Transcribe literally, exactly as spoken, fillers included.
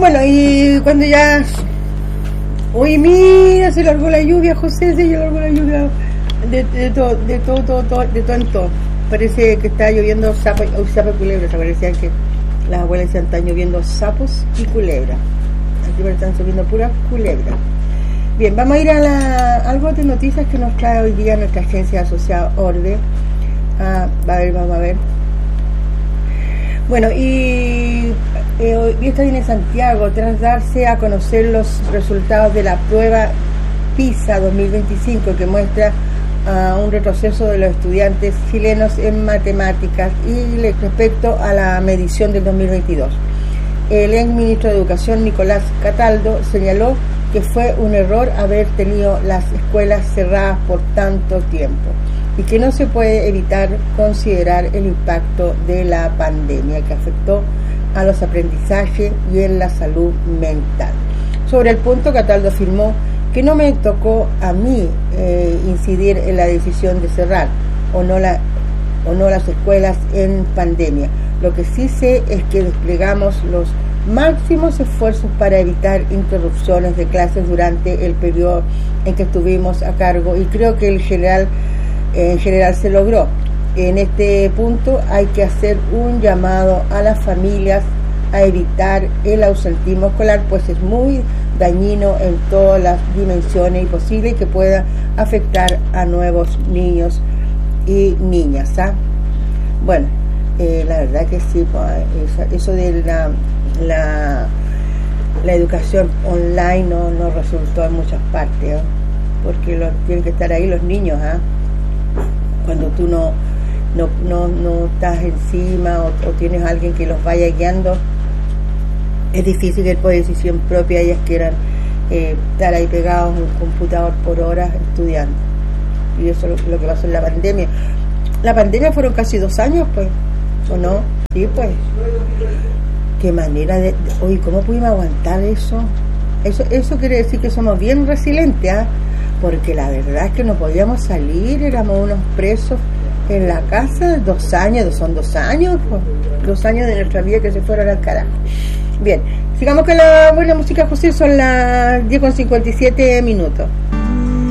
Bueno, y cuando ya... Uy, mira, se largó la lluvia, José, se largó la lluvia de, de todo, de todo, todo, todo, de todo en todo. Parece que está lloviendo sapos oh, sapo y culebras. Se parecían que las abuelas decían están lloviendo sapos y culebras. Aquí están lloviendo puras culebras. Bien, vamos a ir a la, algo de noticias que nos trae hoy día nuestra agencia asociada Orbe. Ah, a ver, vamos a ver. Bueno, y eh, hoy está en Santiago tras darse a conocer los resultados de la prueba PISA dos mil veinticinco, que muestra uh, un retroceso de los estudiantes chilenos en matemáticas y respecto a la medición del dos mil veintidós. El ex ministro de Educación, Nicolás Cataldo, señaló que fue un error haber tenido las escuelas cerradas por tanto tiempo y que no se puede evitar considerar el impacto de la pandemia que afectó a los aprendizajes y en la salud mental. Sobre el punto, Cataldo afirmó que no me tocó a mí eh, incidir en la decisión de cerrar o no, la, o no las escuelas en pandemia. Lo que sí sé es que desplegamos los máximos esfuerzos para evitar interrupciones de clases durante el periodo en que estuvimos a cargo y creo que el general, en general se logró. En este punto hay que hacer un llamado a las familias a evitar el ausentismo escolar, pues es muy dañino en todas las dimensiones y posible que pueda afectar a nuevos niños y niñas, ¿ah? Bueno, eh, la verdad que sí, pues, eso, eso de la La, la educación online no, no resultó en muchas partes, ¿eh? Porque los, tienen que estar ahí los niños, ¿eh? Cuando tú no no, no, no estás encima o, o tienes a alguien que los vaya guiando, es difícil que por decisión propia ellas quieran eh, estar ahí pegados en un computador por horas estudiando. Y eso es lo, lo que pasó en la pandemia. La pandemia fueron casi dos años, pues, ¿o no? Sí, pues. Qué manera de... Oye, ¿cómo pudimos aguantar eso? Eso eso quiere decir que somos bien resilientes, ¿eh? Porque la verdad es que no podíamos salir, éramos unos presos en la casa, dos años, son dos años, pues, dos años de nuestra vida que se fueron al carajo. Bien, sigamos con la buena música, José, son las diez con cincuenta y siete minutos.